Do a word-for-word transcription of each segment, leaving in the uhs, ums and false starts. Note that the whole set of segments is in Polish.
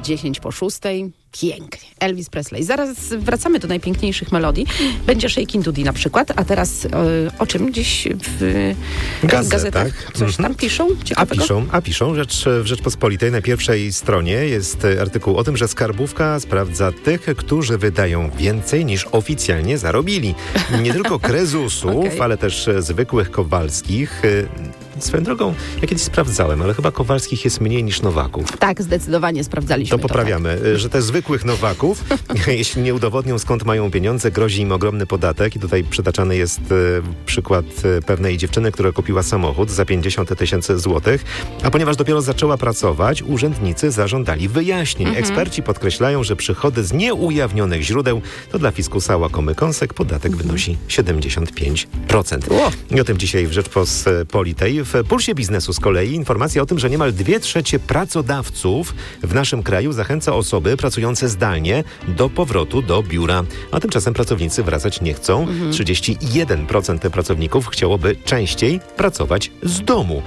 dziesięć po szóstej. Pięknie. Elvis Presley. Zaraz wracamy do najpiękniejszych melodii. Będzie Shakin' Doody na przykład, a teraz o, o czym dziś w Gazet, gazetach tak? coś tam piszą? A Ciekawego? piszą, a piszą. Rzecz w Rzeczpospolitej na pierwszej stronie jest artykuł o tym, że skarbówka sprawdza tych, którzy wydają więcej niż oficjalnie zarobili. Nie tylko krezusów, Okay. ale też zwykłych Kowalskich. Swoją drogą, ja kiedyś sprawdzałem, ale chyba Kowalskich jest mniej niż Nowaków. Tak, zdecydowanie sprawdzaliśmy To poprawiamy, to, tak. że te zwykłych Nowaków, jeśli nie udowodnią skąd mają pieniądze, grozi im ogromny podatek i tutaj przytaczany jest e, przykład e, pewnej dziewczyny, która kupiła samochód za pięćdziesiąt tysięcy złotych, a ponieważ dopiero zaczęła pracować, urzędnicy zażądali wyjaśnień. Mhm. Eksperci podkreślają, że przychody z nieujawnionych źródeł to dla fiskusa łakomy kąsek, podatek Mhm. wynosi siedemdziesiąt pięć procent. O. I o tym dzisiaj w Rzeczpospolitej. W Pulsie Biznesu z kolei informacja o tym, że niemal dwie trzecie pracodawców w naszym kraju zachęca osoby pracujące zdalnie do powrotu do biura. A tymczasem pracownicy wracać nie chcą. Mhm. trzydzieści jeden procent pracowników chciałoby częściej pracować z domu.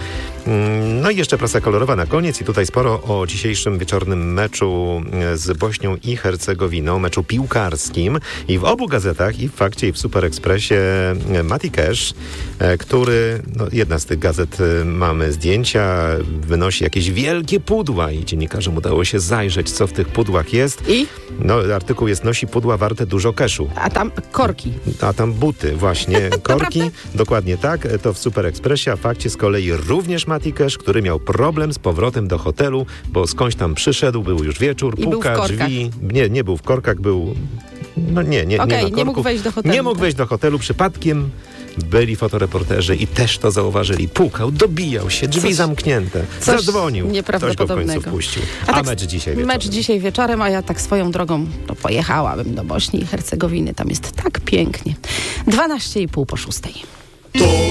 Mm, No i jeszcze prasa kolorowa na koniec i tutaj sporo o dzisiejszym wieczornym meczu z Bośnią i Hercegowiną, meczu piłkarskim. I w obu gazetach, i w Fakcie, i w Super Expressie Mati Cash, e, który, no, jedna z tych gazet e, mamy zdjęcia, wynosi jakieś wielkie pudła i dziennikarzom udało się zajrzeć, co w tych pudłach jest. I? No, artykuł jest, nosi pudła warte dużo cashu. A tam korki. A tam buty, właśnie, korki. Dokładnie tak, to w Super Expressie, a w Fakcie z kolei również Mati Cash, który miał problem z powrotem do hotelu, bo skądś tam przyszedł, był już wieczór, I był puka, w korkach. drzwi. Nie, nie był w korkach, był... No nie, nie, Okej, nie ma nie korków. mógł wejść do hotelu, Nie mógł tak. wejść do hotelu, przypadkiem byli fotoreporterzy i też to zauważyli. Pukał, dobijał się, drzwi Coś- zamknięte. coś Zadzwonił. Ktoś go w nieprawdopodobnego. końcu wpuścił. A A, tak mecz dzisiaj wieczorem. Mecz dzisiaj wieczorem, a ja tak swoją drogą to pojechałabym do Bośni i Hercegowiny. Tam jest tak pięknie. dwanaście i pół po szóstej.